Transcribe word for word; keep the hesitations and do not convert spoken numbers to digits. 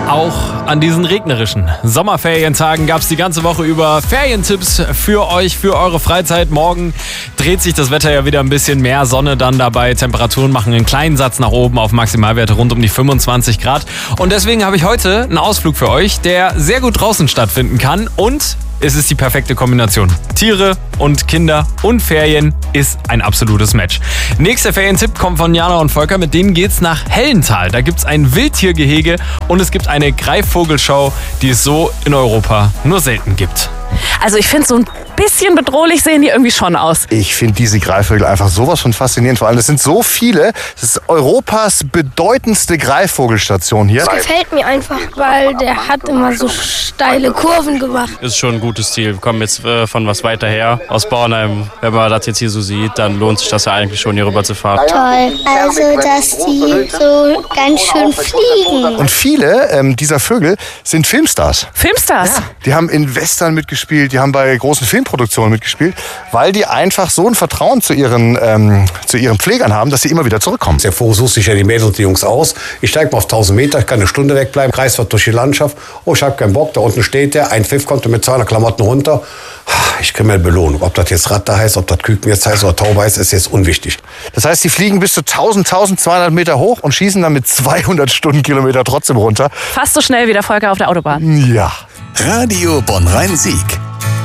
Auch an diesen regnerischen Sommerferientagen gab es die ganze Woche über Ferientipps für euch, für eure Freizeit. Morgen dreht sich das Wetter ja wieder ein bisschen mehr, Sonne dann dabei. Temperaturen machen einen kleinen Satz nach oben auf Maximalwerte rund um die fünfundzwanzig Grad. Und deswegen habe ich heute einen Ausflug für euch, der sehr gut draußen stattfinden kann. Und es ist die perfekte Kombination. Tiere und Kinder und Ferien ist ein absolutes Match. Nächster Ferientipp kommt von Jana und Volker. Mit denen geht's nach Hellental. Da gibt's ein Wildtiergehege und es gibt eine Greifvogelschau, die es so in Europa nur selten gibt. Also ich finde, so ein bisschen bedrohlich sehen die irgendwie schon aus. Ich finde diese Greifvögel einfach sowas von faszinierend. Vor allem, es sind so viele. Das ist Europas bedeutendste Greifvogelstation hier. Das gefällt mir einfach, weil der hat immer so steile Kurven gemacht. Ist schon ein gutes Ziel. Wir kommen jetzt äh, von was weiter her, aus Bornheim. Wenn man das jetzt hier so sieht, dann lohnt sich das ja eigentlich schon, hier rüber zu fahren. Toll, also dass die so ganz schön fliegen. Und viele ähm, dieser Vögel sind Filmstars. Filmstars? Ja, die haben in Western mitgespielt, die haben bei großen Filmproduktionen mitgespielt, weil die einfach so ein Vertrauen zu ihren, ähm, zu ihren Pflegern haben, dass sie immer wieder zurückkommen. Der Vogel sucht sich ja die Mädels und die Jungs aus. Ich steige mal auf tausend Meter, ich kann eine Stunde wegbleiben, Kreisfahrt durch die Landschaft. Oh, ich habe keinen Bock, da unten steht der, ein Pfiff kommt mit zweihundert Klamotten runter. Ich kriege mir eine Belohnung. Ob das jetzt Ratte heißt, ob das Küken jetzt heißt oder Taube heißt, ist jetzt unwichtig. Das heißt, die fliegen bis zu tausend, tausendzweihundert Meter hoch und schießen dann mit zweihundert Stundenkilometer trotzdem runter. Fast so schnell wie der Volker auf der Autobahn. Ja. Radio Bonn-Rhein-Sieg.